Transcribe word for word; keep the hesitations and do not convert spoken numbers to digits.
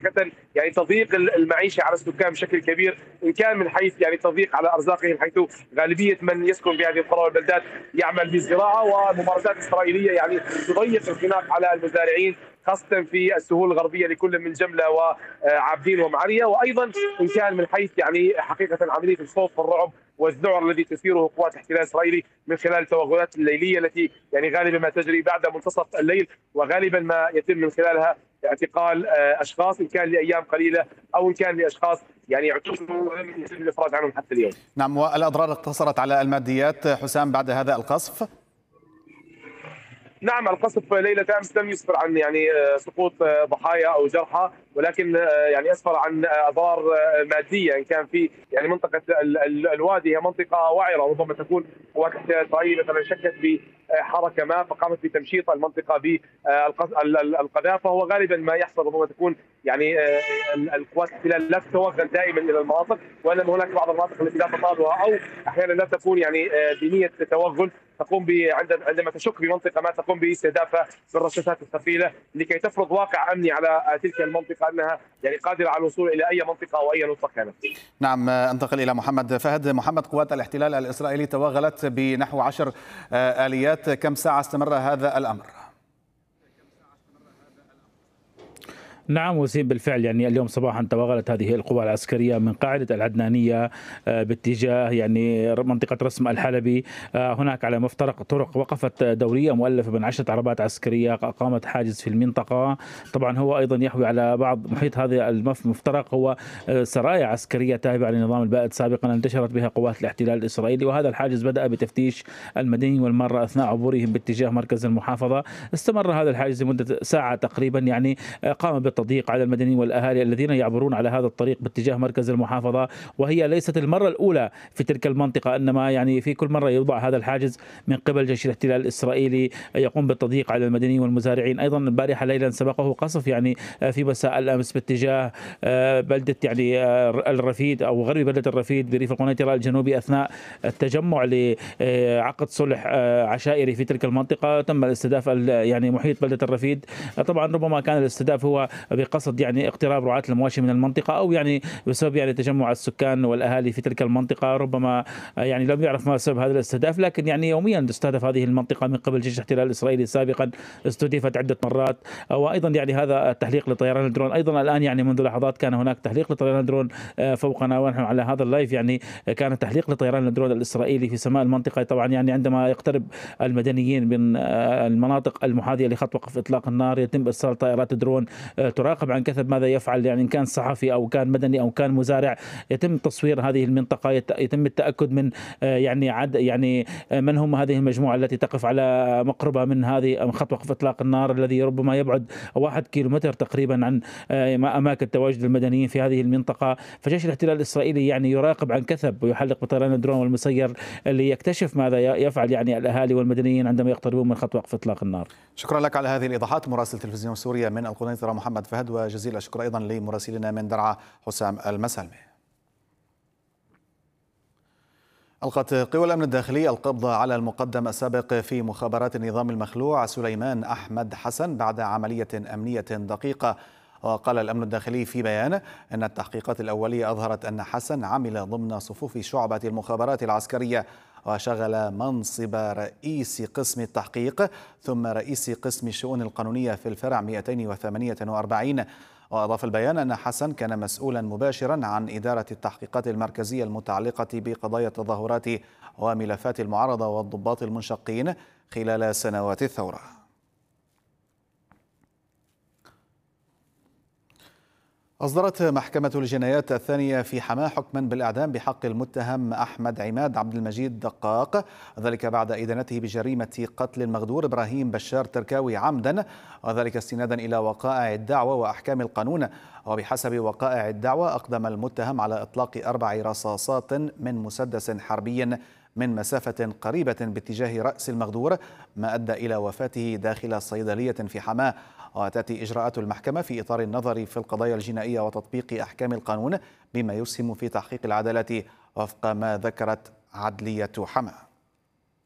يعني تضييق المعيشه على السكان بشكل كبير، ان كان من حيث يعني تضييق على ارزاقهم، حيث غالبيه من يسكن بهذه القرى والبلدات يعمل بالزراعه، وممارسات اسرائيليه يعني تضيق الخناق على المزارعين خاصه في السهول الغربيه لكل من جمله وعابدين ومعريه، وايضا ان كان من حيث يعني حقيقه عمليه الخوف والرعب والذعر الذي تثيره قوات الاحتلال الاسرائيلي من خلال التوغلات الليليه التي يعني غالبا ما تجري بعد منتصف الليل، وغالبا ما يتم من خلالها اعتقال اشخاص ان كان لايام قليله او ان كان لاشخاص يعني اعتقلوا ولم يتم الافراج عنهم حتى اليوم. نعم، والاضرار اقتصرت على الماديات حسام بعد هذا القصف؟ نعم، القصف ليلة أمس لم يسفر عن يعني سقوط ضحايا أو جرحى، ولكن يعني أسفر عن أضرار مادية. إن كان في يعني منطقة الوادي هي منطقة وعرة، ربما تكون قوات الاحتلال الإسرائيلي مثلا شكت بحركة ما فقامت بتمشيط المنطقة بالقذافة، وغالبا ما يحصل ربما تكون يعني القوات الاحتلال لا تتوغل دائما إلى المناطق، وإنما هناك بعض المناطق التي لا تطالها أو أحيانا لا تكون يعني بنية توغل، تقوم عندما تشك بمنطقه ما تقوم باستهدافها بالرشاشات الثقيله لكي تفرض واقع امني على تلك المنطقه انها يعني قادره على الوصول الى اي منطقه او اي نقطه كانت. نعم، انتقل الى محمد فهد. محمد، قوات الاحتلال الاسرائيلي توغلت بنحو عشر اليات، كم ساعه استمر هذا الامر؟ نعم وسيم، بالفعل يعني اليوم صباحا توغلت هذه القوى العسكرية من قاعدة العدنانية باتجاه يعني منطقة رسم الحلبي. هناك على مفترق طرق وقفت دورية مؤلفة من عشرة عربات عسكرية أقامت حاجز في المنطقة. طبعا هو أيضا يحوي على بعض محيط هذا المفترق هو سرايا عسكرية تابعة لنظام البائد سابقا انتشرت بها قوات الاحتلال الإسرائيلي، وهذا الحاجز بدأ بتفتيش المدنيين والمرة أثناء عبورهم باتجاه مركز المحافظة. استمر هذا الحاجز لمدة ساعة تقريبا، يعني قام بالتضييق على المدنيين والاهالي الذين يعبرون على هذا الطريق باتجاه مركز المحافظه، وهي ليست المره الاولى في تلك المنطقه، انما يعني في كل مره يوضع هذا الحاجز من قبل جيش الاحتلال الاسرائيلي يقوم بالتضييق على المدنيين والمزارعين. ايضا البارحه ليلا سبقه قصف يعني في مساء الامس باتجاه بلده يعني الرفيد او غرب بلده الرفيد بريف القنيطره الجنوبي اثناء التجمع لعقد صلح عشائري في تلك المنطقه. تم الاستهداف يعني محيط بلده الرفيد. طبعا ربما كان الاستهداف هو بقصد يعني اقتراب رعاة المواشي من المنطقة، أو يعني بسبب يعني تجمع السكان والأهالي في تلك المنطقة. ربما يعني لم يعرف ما سبب هذا الاستهداف، لكن يعني يوميا تستهدف هذه المنطقة من قبل جيش الاحتلال الإسرائيلي. سابقا استهدفت عدة مرات، وأيضا يعني هذا التحليق لطيران الدرون. أيضا الآن يعني منذ لحظات كان هناك تحليق لطيران الدرون فوقنا ونحن على هذا اللايف، يعني كان تحليق لطيران الدرون الإسرائيلي في سماء المنطقة. طبعا يعني عندما يقترب المدنيين من المناطق المحاذية لخط وقف إطلاق النار يتم إرسال طائرات درون تراقب عن كثب ماذا يفعل، يعني إن كان صحفي أو كان مدني أو كان مزارع. يتم تصوير هذه المنطقة، يتم التأكد من يعني عد يعني من هم هذه المجموعة التي تقف على مقربة من هذه خط وقف إطلاق النار الذي ربما يبعد واحد كيلومتر تقريبا عن أماكن تواجد المدنيين في هذه المنطقة. فجيش الاحتلال الإسرائيلي يعني يراقب عن كثب ويحلق بطيران الدرون والمسير ليكتشف ماذا يفعل يعني الأهالي والمدنيين عندما يقتربون من خط وقف إطلاق النار. شكرا لك على هذه الإيضاحات مراسل تلفزيون سوريا من القنيطرة محمد فهد، وجزيل الشكر أيضا لمراسلنا من درعا حسام المسلمي. ألقت قوى الأمن الداخلي القبض على المقدم السابق في مخابرات النظام المخلوع سليمان أحمد حسن بعد عملية أمنية دقيقة. وقال الأمن الداخلي في بيان أن التحقيقات الأولية أظهرت أن حسن عمل ضمن صفوف شعبة المخابرات العسكرية، وشغل منصب رئيس قسم التحقيق ثم رئيس قسم الشؤون القانونية في الفرع مئتين وثمانية وأربعين. وأضاف البيان أن حسن كان مسؤولا مباشرا عن إدارة التحقيقات المركزية المتعلقة بقضايا التظاهرات وملفات المعارضة والضباط المنشقين خلال سنوات الثورة. أصدرت محكمة الجنايات الثانية في حماة حكما بالإعدام بحق المتهم أحمد عماد عبد المجيد دقاق، ذلك بعد إدانته بجريمة قتل المغدور إبراهيم بشار تركاوي عمدا، وذلك استنادا إلى وقائع الدعوة وأحكام القانون. وبحسب وقائع الدعوة أقدم المتهم على إطلاق أربع رصاصات من مسدس حربي من مسافة قريبة باتجاه رأس المغدور، ما أدى إلى وفاته داخل صيدلية في حماة. وتأتي إجراءات المحكمة في إطار النظر في القضايا الجنائية وتطبيق أحكام القانون بما يسهم في تحقيق العدالة وفق ما ذكرت عدلية حماة.